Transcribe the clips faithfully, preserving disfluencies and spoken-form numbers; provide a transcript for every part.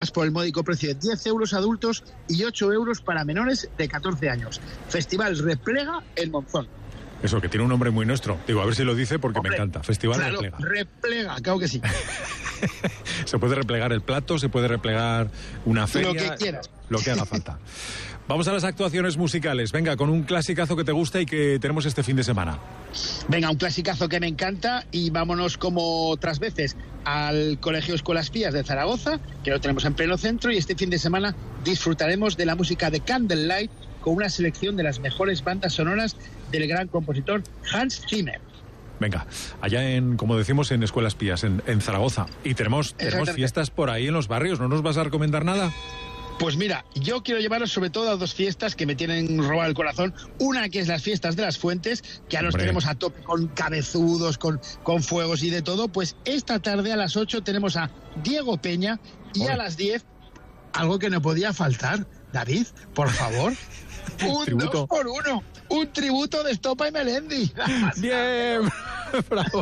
por el módico precio de diez euros adultos y ocho euros para menores de catorce años. Festival Replega en Monzón. Eso, que tiene un nombre muy nuestro. Digo, a ver si lo dice porque Hombre, me encanta. Festival claro, Replega. Replega, claro que sí. Se puede replegar el plato, se puede replegar una feria. Lo que quieras. Lo que haga falta. Vamos a las actuaciones musicales. Venga, con un clasicazo que te gusta y que tenemos este fin de semana. Venga, un clasicazo que me encanta y vámonos como otras veces al Colegio Escuelas Pías de Zaragoza, que lo tenemos en pleno centro, y este fin de semana disfrutaremos de la música de Candlelight con una selección de las mejores bandas sonoras del gran compositor Hans Zimmer. Venga, allá en, como decimos, en Escuelas Pías, en, en Zaragoza. Y tenemos, tenemos fiestas por ahí en los barrios, ¿no nos vas a recomendar nada? Pues mira, yo quiero llevaros sobre todo a dos fiestas que me tienen robado el corazón. Una que es las fiestas de las Fuentes, que ya los tenemos a tope con cabezudos, con, con fuegos y de todo. Pues esta tarde a las ocho tenemos a Diego Peña y Oye. a las diez, algo que no podía faltar, David, por favor, un tributo. dos por uno, un tributo de Estopa y Melendi. Bien, bravo.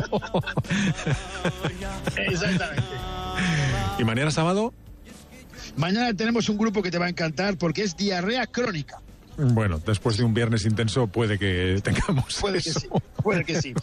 Exactamente. ¿Y mañana sábado? Mañana tenemos un grupo que te va a encantar porque es Diarrea Crónica. Bueno, después de un viernes intenso puede que tengamos Puede eso. que sí, puede que sí.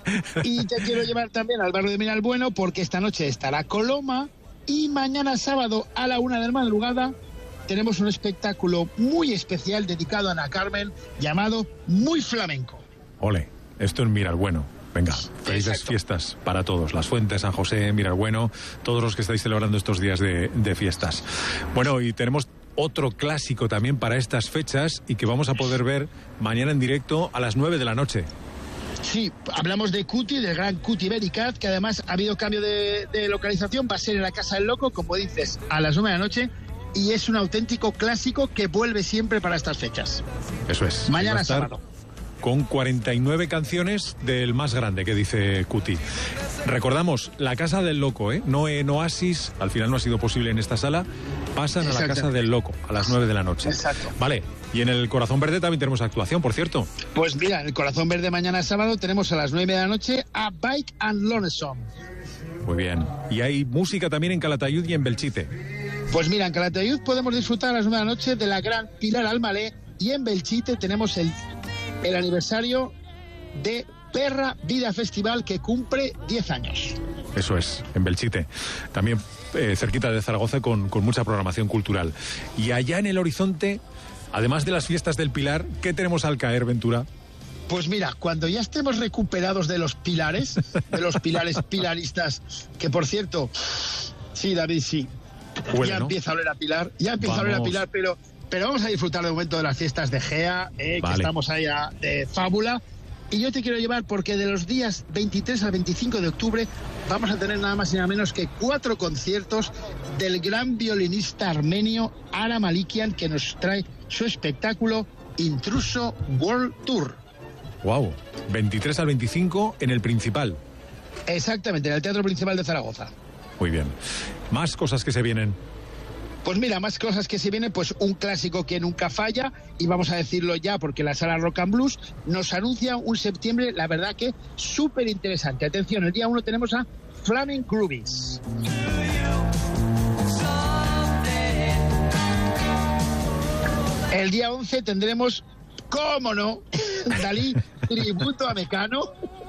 Y te quiero llevar también al barrio de Miralbueno porque esta noche estará Coloma y mañana sábado a la una de la madrugada tenemos un espectáculo muy especial dedicado a Ana Carmen llamado Muy Flamenco. Ole, esto en Miralbueno. Venga, felices Exacto. fiestas para todos. Las Fuentes, San José, Miralbueno, todos los que estáis celebrando estos días de, de fiestas. Bueno, y tenemos otro clásico también para estas fechas y que vamos a poder ver mañana en directo a las nueve de la noche. Sí, hablamos de Cuti, del gran Cuti Bericat, que además ha habido cambio de, de localización, va a ser en la Casa del Loco, como dices, a las nueve de la noche, y es un auténtico clásico que vuelve siempre para estas fechas. Eso es. Mañana sábado. Con cuarenta y nueve canciones del más grande, que dice Cuti. Recordamos, la Casa del Loco, ¿eh? No en Oasis, al final no ha sido posible en esta sala, pasan a la Casa del Loco a las nueve de la noche. Exacto. Vale, y en el Corazón Verde también tenemos actuación, por cierto. Pues mira, en el Corazón Verde mañana sábado tenemos a las nueve de la noche a Bike and Lonesome. Muy bien. Y hay música también en Calatayud y en Belchite. Pues mira, en Calatayud podemos disfrutar a las nueve de la noche de la gran Pilar Almalé y en Belchite tenemos el el aniversario de Perra Vida Festival que cumple diez años. Eso es, en Belchite. También eh, cerquita de Zaragoza con, con mucha programación cultural. Y allá en el horizonte, además de las fiestas del Pilar, ¿qué tenemos al caer, Ventura? Pues mira, cuando ya estemos recuperados de los pilares, de los pilares pilaristas, que por cierto, sí, David, sí, Huele, ya ¿no? empieza a oler a Pilar, ya empieza Vamos. a oler a Pilar, pero... Pero vamos a disfrutar de momento de las fiestas de Gea, eh, vale. que estamos ahí a, de Fábula. Y yo te quiero llevar porque de los días veintitrés al veinticinco de octubre vamos a tener nada más y nada menos que cuatro conciertos del gran violinista armenio Ara Malikian, que nos trae su espectáculo Intruso World Tour. Wow, veintitrés al veinticinco en el Principal. Exactamente, en el Teatro Principal de Zaragoza. Muy bien. Más cosas que se vienen. Pues mira, más cosas que se vienen, pues un clásico que nunca falla, y vamos a decirlo ya porque la sala Rock and Blues nos anuncia un septiembre, la verdad que súper interesante. Atención, el día uno tenemos a Flaming Groovies. El día once tendremos, cómo no, Dalí, tributo a Mecano.